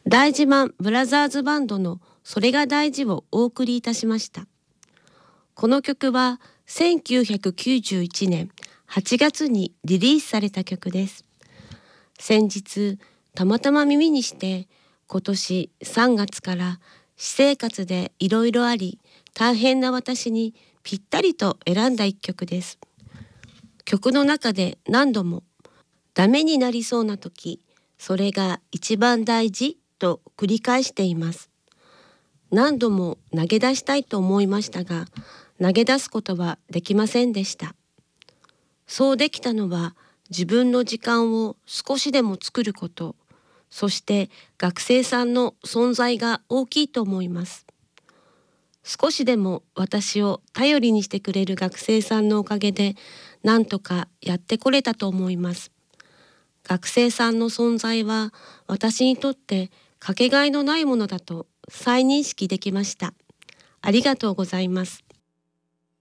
大自慢ブラザーズバンドのそれが大事をお送りいたしました。この曲は1991年8月にリリースされた曲です。先日たまたま耳にして今年3月から私生活でいろいろあり大変な私にぴったりと選んだ一曲です。曲の中で何度もダメになりそうな時、それが一番大事と繰り返しています。何度も投げ出したいと思いましたが、投げ出すことはできませんでした。そうできたのは自分の時間を少しでも作ること、そして学生さんの存在が大きいと思います。少しでも私を頼りにしてくれる学生さんのおかげでなんとかやってこれたと思います。学生さんの存在は私にとってかけがえのないものだと再認識できました。ありがとうございます。